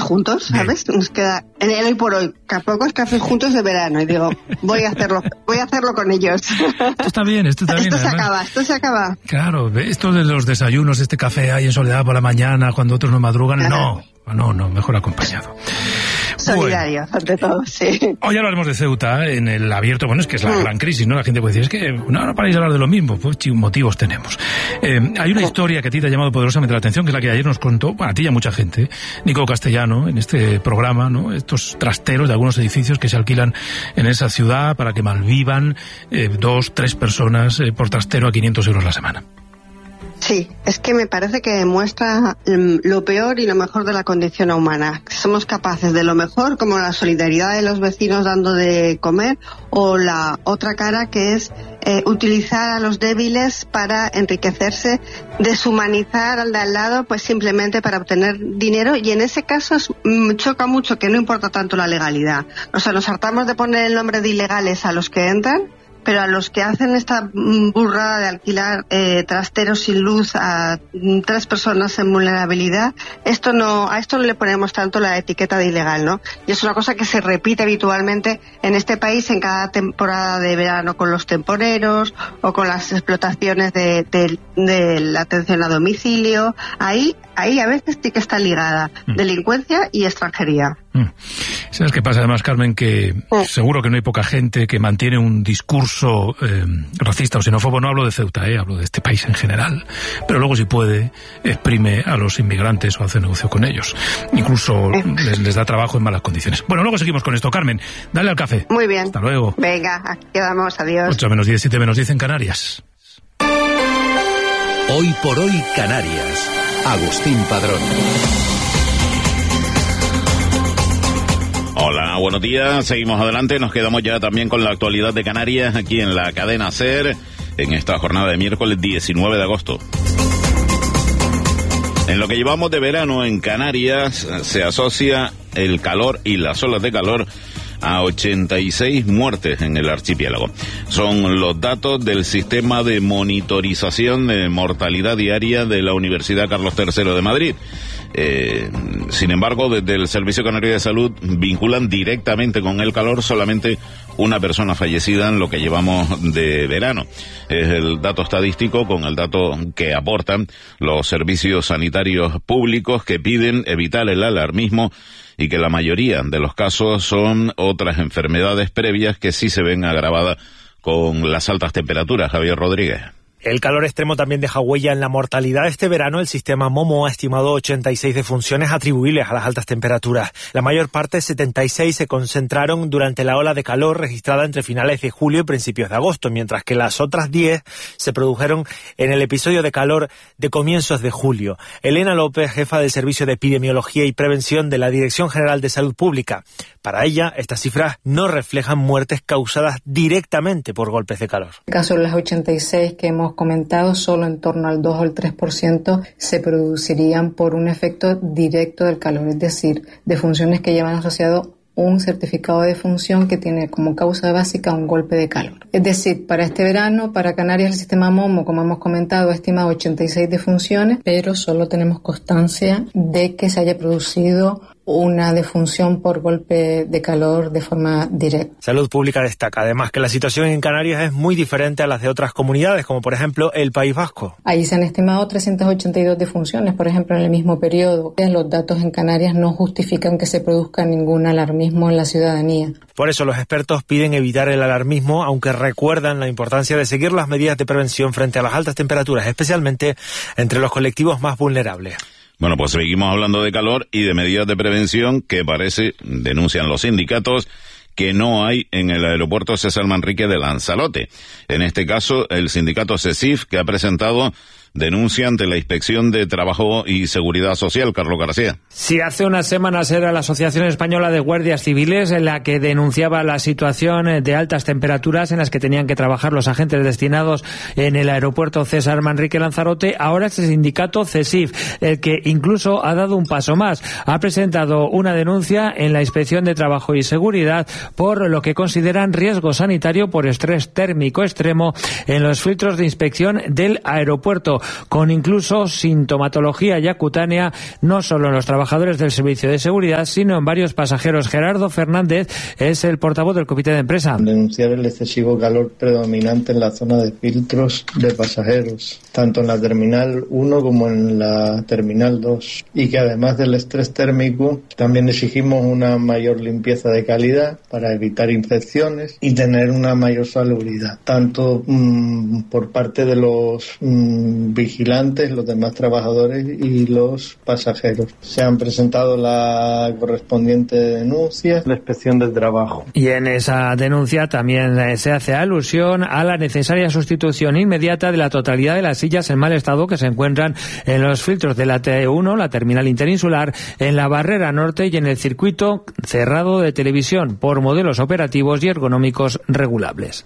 juntos, ¿sabes? Bien. Nos queda en el hoy por hoy, pocos cafés juntos de verano, y digo, voy a hacerlo con ellos. Esto está bien. Esto se acaba. Claro, esto de los desayunos, este café ahí en soledad por la mañana, cuando otros no madrugan, no, mejor acompañado. Solidario, ante todo, sí. Hoy hablaremos de Ceuta en el abierto. Bueno, es que es la gran crisis, ¿no? La gente puede decir, es que no paráis de hablar de lo mismo. Pues motivos tenemos. Hay una historia que a ti te ha llamado poderosamente la atención, que es la que ayer nos contó, bueno, a ti y a mucha gente, Nico Castellano, en este programa, ¿no? Estos trasteros de algunos edificios que se alquilan en esa ciudad para que malvivan 2, 3 personas por trastero a 500 euros la semana. Sí, es que me parece que demuestra lo peor y lo mejor de la condición humana. Somos capaces de lo mejor, como la solidaridad de los vecinos dando de comer, o la otra cara que es utilizar a los débiles para enriquecerse, deshumanizar al de al lado, pues simplemente para obtener dinero, y en ese caso choca mucho que no importa tanto la legalidad. O sea, nos hartamos de poner el nombre de ilegales a los que entran, pero a los que hacen esta burrada de alquilar trasteros sin luz a 3 personas en vulnerabilidad, a esto no le ponemos tanto la etiqueta de ilegal, ¿no? Y es una cosa que se repite habitualmente en este país en cada temporada de verano, con los temporeros o con las explotaciones de la atención a domicilio. Ahí a veces sí que está ligada delincuencia y extranjería. ¿Sabes qué pasa además, Carmen? Que seguro que no hay poca gente que mantiene un discurso racista o xenófobo. No hablo de Ceuta, hablo de este país en general. Pero luego, si puede, exprime a los inmigrantes o hace negocio con ellos. Incluso les da trabajo en malas condiciones. Bueno, luego seguimos con esto. Carmen, dale al café. Muy bien. Hasta luego. Venga, aquí quedamos. Adiós. 8-10, 7-10 en Canarias. Hoy por hoy, Canarias. Agustín Padrón. Hola, buenos días, seguimos adelante, nos quedamos ya también con la actualidad de Canarias aquí en la cadena SER, en esta jornada de miércoles 19 de agosto. En lo que llevamos de verano en Canarias se asocia el calor y las olas de calor a 86 muertes en el archipiélago. Son los datos del sistema de monitorización de mortalidad diaria de la Universidad Carlos III de Madrid. Sin embargo, desde el Servicio Canario de Salud vinculan directamente con el calor solamente una persona fallecida en lo que llevamos de verano. Es el dato estadístico con el dato que aportan los servicios sanitarios públicos, que piden evitar el alarmismo y que la mayoría de los casos son otras enfermedades previas que sí se ven agravadas con las altas temperaturas. Javier Rodríguez. El calor extremo también deja huella en la mortalidad. Este verano el sistema MOMO ha estimado 86 defunciones atribuibles a las altas temperaturas. La mayor parte, 76, se concentraron durante la ola de calor registrada entre finales de julio y principios de agosto, mientras que las otras 10 se produjeron en el episodio de calor de comienzos de julio. Elena López, jefa del Servicio de Epidemiología y Prevención de la Dirección General de Salud Pública. Para ella, estas cifras no reflejan muertes causadas directamente por golpes de calor. En el caso de las 86 que hemos comentado, solo en torno al 2 o el 3% se producirían por un efecto directo del calor, es decir, defunciones que llevan asociado un certificado de defunción que tiene como causa básica un golpe de calor. Es decir, para este verano, para Canarias, el sistema MOMO, como hemos comentado, ha estimado 86 defunciones, pero solo tenemos constancia de que se haya producido una defunción por golpe de calor de forma directa. Salud Pública destaca además que la situación en Canarias es muy diferente a las de otras comunidades, como por ejemplo el País Vasco. Ahí se han estimado 382 defunciones, por ejemplo, en el mismo periodo. Los datos en Canarias no justifican que se produzca ningún alarmismo en la ciudadanía. Por eso los expertos piden evitar el alarmismo, aunque recuerdan la importancia de seguir las medidas de prevención frente a las altas temperaturas, especialmente entre los colectivos más vulnerables. Bueno, pues seguimos hablando de calor y de medidas de prevención que denuncian los sindicatos, que no hay en el aeropuerto César Manrique de Lanzarote. En este caso, el sindicato CESIF, que ha presentado denuncia ante la Inspección de Trabajo y Seguridad Social. Carlos García. Sí, hace unas semanas era la Asociación Española de Guardias Civiles la que denunciaba la situación de altas temperaturas en las que tenían que trabajar los agentes destinados en el aeropuerto César Manrique Lanzarote. Ahora es el sindicato CESIF, el que incluso ha dado un paso más. Ha presentado una denuncia en la Inspección de Trabajo y Seguridad por lo que consideran riesgo sanitario por estrés térmico extremo en los filtros de inspección del aeropuerto. aumento, con incluso sintomatología ya cutánea, no solo en los trabajadores del servicio de seguridad, sino en varios pasajeros. Gerardo Fernández es el portavoz del comité de empresa. Denunciar el excesivo calor predominante en la zona de filtros de pasajeros, tanto en la Terminal 1 como en la Terminal 2, y que además del estrés térmico también exigimos una mayor limpieza de calidad para evitar infecciones y tener una mayor salubridad, tanto por parte de los vigilantes, los demás trabajadores y los pasajeros. Se han presentado la correspondiente denuncia, la inspección del trabajo. Y en esa denuncia también se hace alusión a la necesaria sustitución inmediata de la totalidad de las sillas en mal estado que se encuentran en los filtros de la T1, la terminal interinsular, en la barrera norte y en el circuito cerrado de televisión por modelos operativos y ergonómicos regulables.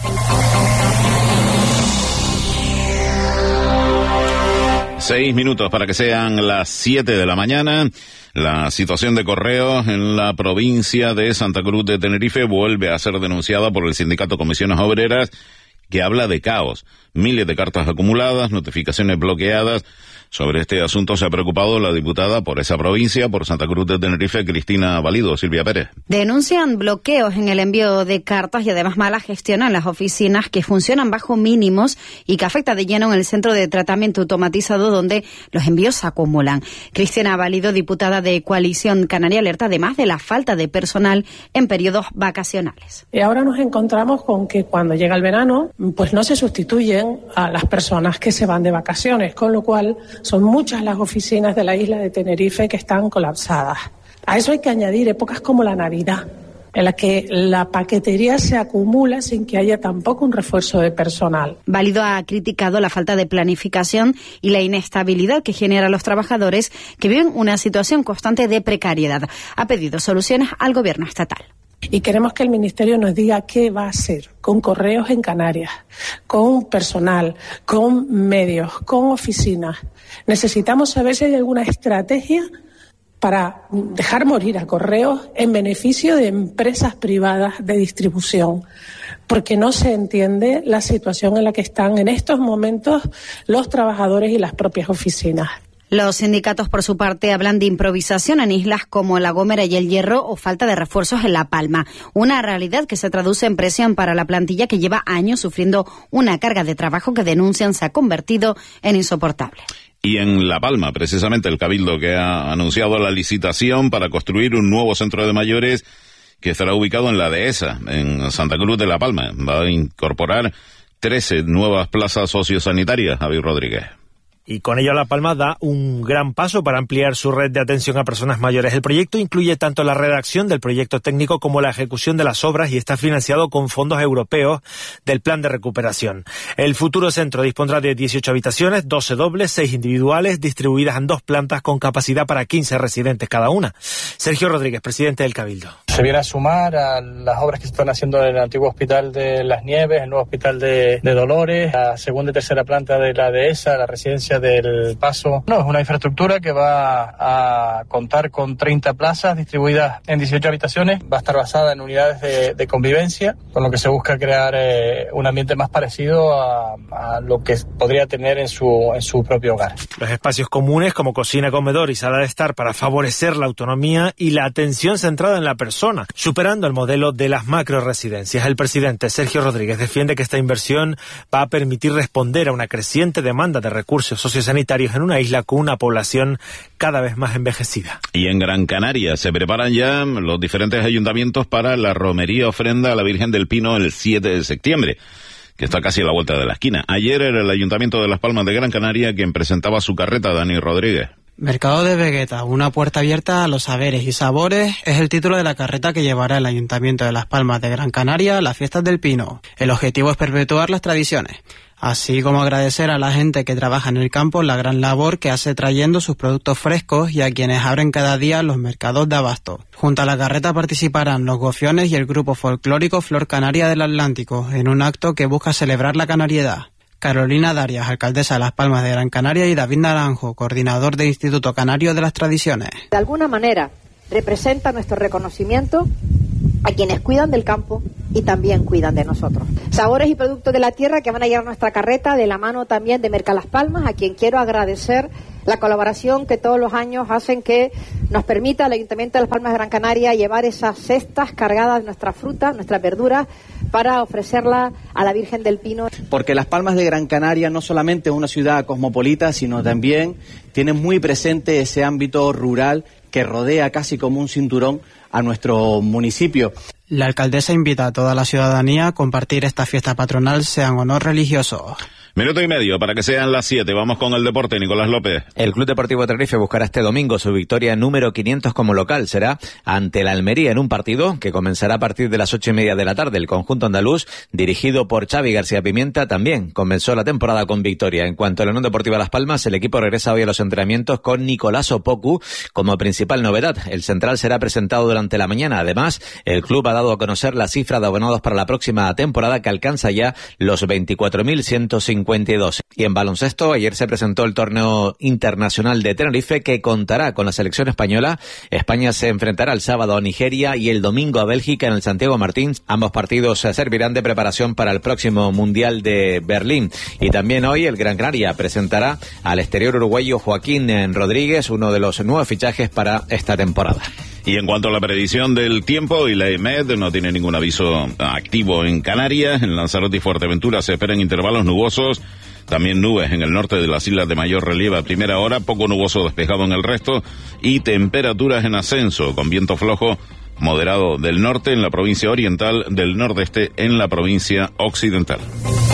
Seis minutos para que sean las 7 de la mañana. La situación de correos en la provincia de Santa Cruz de Tenerife vuelve a ser denunciada por el sindicato Comisiones Obreras, que habla de caos. Miles de cartas acumuladas, notificaciones bloqueadas. Sobre este asunto se ha preocupado la diputada por esa provincia, por Santa Cruz de Tenerife, Cristina Valido. Silvia Pérez. Denuncian bloqueos en el envío de cartas y además mala gestión en las oficinas que funcionan bajo mínimos y que afecta de lleno en el centro de tratamiento automatizado donde los envíos se acumulan. Cristina Valido, diputada de Coalición Canaria, alerta además de la falta de personal en periodos vacacionales. Y ahora nos encontramos con que cuando llega el verano, pues no se sustituyen a las personas que se van de vacaciones, con lo cual son muchas las oficinas de la isla de Tenerife que están colapsadas. A eso hay que añadir épocas como la Navidad, en la que la paquetería se acumula sin que haya tampoco un refuerzo de personal. Valido ha criticado la falta de planificación y la inestabilidad que genera a los trabajadores que viven una situación constante de precariedad. Ha pedido soluciones al gobierno estatal. Y queremos que el Ministerio nos diga qué va a hacer con correos en Canarias, con personal, con medios, con oficinas. Necesitamos saber si hay alguna estrategia para dejar morir a correos en beneficio de empresas privadas de distribución, porque no se entiende la situación en la que están en estos momentos los trabajadores y las propias oficinas. Los sindicatos, por su parte, hablan de improvisación en islas como La Gomera y El Hierro o falta de refuerzos en La Palma. Una realidad que se traduce en presión para la plantilla que lleva años sufriendo una carga de trabajo que denuncian se ha convertido en insoportable. Y en La Palma, precisamente, el Cabildo que ha anunciado la licitación para construir un nuevo centro de mayores que estará ubicado en la Dehesa, en Santa Cruz de La Palma. Va a incorporar 13 nuevas plazas sociosanitarias. Javier Rodríguez. Y con ello La Palma da un gran paso para ampliar su red de atención a personas mayores. El proyecto incluye tanto la redacción del proyecto técnico como la ejecución de las obras y está financiado con fondos europeos del Plan de Recuperación. El futuro centro dispondrá de 18 habitaciones, 12 dobles, 6 individuales, distribuidas en 2 plantas con capacidad para 15 residentes cada una. Sergio Rodríguez, presidente del Cabildo. Se viene a sumar a las obras que se están haciendo en el antiguo Hospital de Las Nieves, el nuevo Hospital de Dolores, la segunda y tercera planta de la Dehesa, la residencia del Paso. No, es una infraestructura que va a contar con 30 plazas distribuidas en 18 habitaciones. Va a estar basada en unidades de convivencia, con lo que se busca crear un ambiente más parecido a lo que podría tener en su propio hogar. Los espacios comunes como cocina, comedor y sala de estar para favorecer la autonomía y la atención centrada en la persona, superando el modelo de las macroresidencias. El presidente Sergio Rodríguez defiende que esta inversión va a permitir responder a una creciente demanda de recursos sociosanitarios en una isla con una población cada vez más envejecida. Y en Gran Canaria se preparan ya los diferentes ayuntamientos para la romería ofrenda a la Virgen del Pino el 7 de septiembre, que está casi a la vuelta de la esquina. Ayer era el Ayuntamiento de Las Palmas de Gran Canaria quien presentaba su carreta, Dani Rodríguez. Mercado de Vegueta, una puerta abierta a los saberes y sabores, es el título de la carreta que llevará el Ayuntamiento de Las Palmas de Gran Canaria a las fiestas del Pino. El objetivo es perpetuar las tradiciones, así como agradecer a la gente que trabaja en el campo la gran labor que hace trayendo sus productos frescos y a quienes abren cada día los mercados de abasto. Junto a la carreta participarán los gofiones y el grupo folclórico Flor Canaria del Atlántico, en un acto que busca celebrar la canariedad. Carolina Darias, alcaldesa de Las Palmas de Gran Canaria, y David Naranjo, coordinador del Instituto Canario de las Tradiciones. De alguna manera representa nuestro reconocimiento a quienes cuidan del campo y también cuidan de nosotros. Sabores y productos de la tierra que van a llegar a nuestra carreta de la mano también de Merca Las Palmas, a quien quiero agradecer la colaboración que todos los años hacen que nos permita al Ayuntamiento de Las Palmas de Gran Canaria llevar esas cestas cargadas de nuestras frutas, nuestras verduras, para ofrecerla a la Virgen del Pino. Porque Las Palmas de Gran Canaria no solamente es una ciudad cosmopolita, sino también tiene muy presente ese ámbito rural que rodea casi como un cinturón a nuestro municipio. La alcaldesa invita a toda la ciudadanía a compartir esta fiesta patronal, sean o no religiosos. Minuto y medio para que sean las 7. Vamos con el deporte, Nicolás López. El Club Deportivo Tenerife buscará este domingo su victoria número 500 como local. Será ante el Almería en un partido que comenzará a partir de las 8:30 de la tarde. El conjunto andaluz, dirigido por Xavi García Pimienta, también comenzó la temporada con victoria. En cuanto a la Unión Deportiva Las Palmas, el equipo regresa hoy a los entrenamientos con Nicolás Opoku como principal novedad. El central será presentado durante la mañana. Además, el club ha dado a conocer la cifra de abonados para la próxima temporada, que alcanza ya los 24.152. Y en baloncesto, ayer se presentó el torneo internacional de Tenerife, que contará con la selección española. España se enfrentará el sábado a Nigeria y el domingo a Bélgica en el Santiago Martín. Ambos partidos servirán de preparación para el próximo Mundial de Berlín. Y también hoy el Gran Canaria presentará al exterior uruguayo Joaquín Rodríguez, uno de los nuevos fichajes para esta temporada. Y en cuanto a la predicción del tiempo, y la EMED no tiene ningún aviso activo en Canarias. En Lanzarote y Fuerteventura se esperan intervalos nubosos, también nubes en el norte de las islas de mayor relieve a primera hora, poco nuboso despejado en el resto, y temperaturas en ascenso, con viento flojo moderado del norte en la provincia oriental, del nordeste en la provincia occidental.